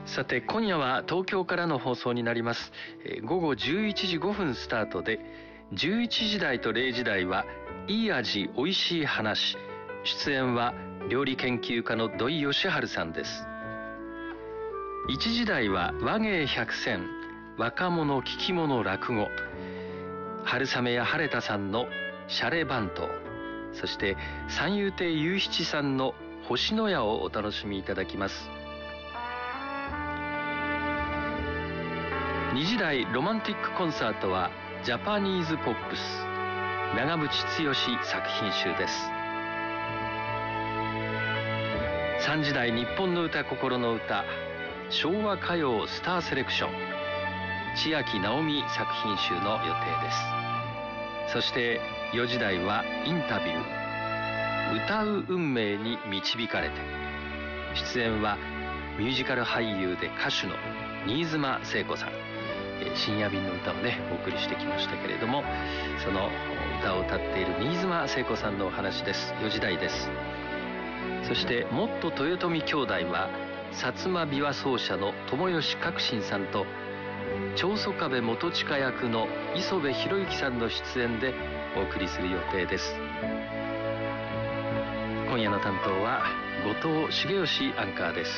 さて今夜は東京からの放送になります。午後11時5分スタートで、11時台と0時台はいい味おいしい話。出演は料理研究家の土井善晴さんです。1時台は和芸百選、若者聞き物落語。春雨や晴れたさんのシャレ番頭、そして三遊亭雄七さんの星のやをお楽しみいただきます。2時台ロマンティックコンサートはジャパニーズポップス、長渕剛作品集です。3時台日本の歌心の歌、昭和歌謡スターセレクション、千秋直美作品集の予定です。そして4時台はインタビュー、歌う運命に導かれて。出演はミュージカル俳優で歌手の新妻聖子さん。深夜便の歌をねお送りしてきましたけれども、その歌を歌っている新妻聖子さんのお話です。4時台です。そしてもっと豊臣兄弟は薩摩琵琶奏者の友吉革新さんと長宗我部元親役の磯部博之さんの出演でお送りする予定です。今夜の担当は後藤茂義アンカーです。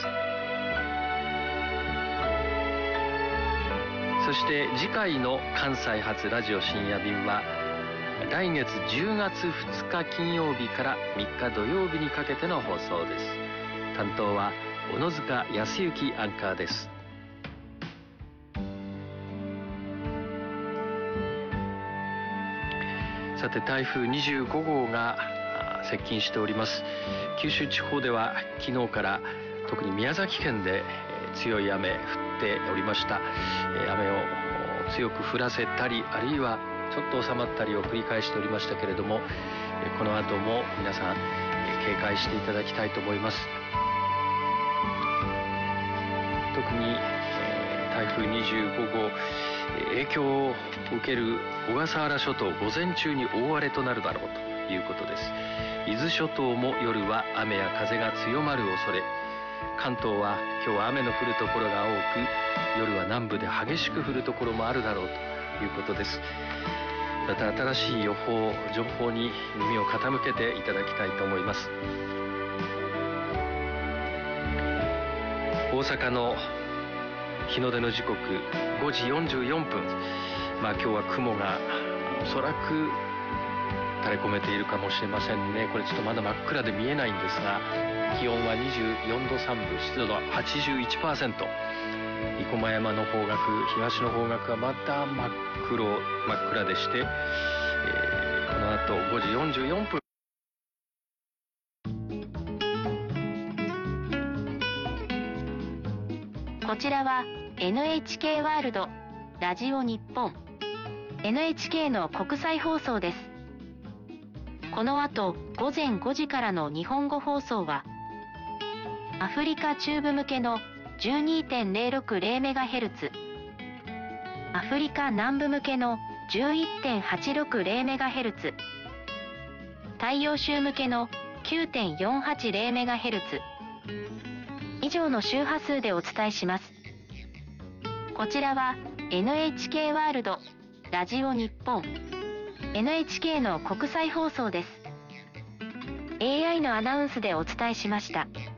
そして次回の関西発ラジオ深夜便は来月10月2日金曜日から3日土曜日にかけての放送です。担当は小野塚康之アンカーです。さて台風25号が接近しております。九州地方では昨日から特に宮崎県で強い雨降っておりました。雨を強く降らせたり、あるいはちょっと収まったりを繰り返しておりましたけれども、この後も皆さん警戒していただきたいと思います。特に台風25号影響を受ける小笠原諸島、午前中に大荒れとなるだろうということです。伊豆諸島も夜は雨や風が強まる恐れ。関東は今日は雨の降るところが多く、夜は南部で激しく降るところもあるだろうということです。また新しい予報情報に耳を傾けていただきたいと思います。大阪の日の出の時刻5時44分。今日は雲がおそらく垂れ込めているかもしれませんね。これちょっとまだ真っ暗で見えないんですが、気温は24度3分、湿度は 81%。 生駒山の方角、東の方角はまた真っ暗でして、この後5時44分。 こちらは NHK ワールドラジオ日本 NHK の国際放送です。この後午前5時からの日本語放送はアフリカ中部向けの 12.060MHz、 アフリカ南部向けの 11.860MHz、 太陽州向けの 9.480MHz 以上の周波数でお伝えします。こちらは NHK ワールドラジオ日本 NHK の国際放送です。 AI のアナウンスでお伝えしました。